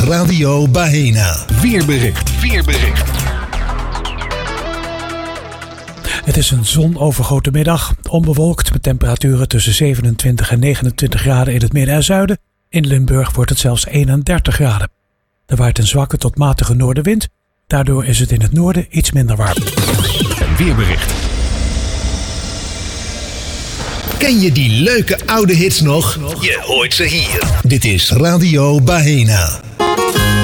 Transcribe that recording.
Radio Bahena. Weerbericht. Het is een zonovergoten middag, onbewolkt met temperaturen tussen 27 en 29 graden in het midden en zuiden. In Limburg wordt het zelfs 31 graden. Er waait een zwakke tot matige noordenwind, daardoor is het in het noorden iets minder warm. Weerbericht. Ken je die leuke oude hits nog? Je hoort ze hier. Dit is Radio Bahena.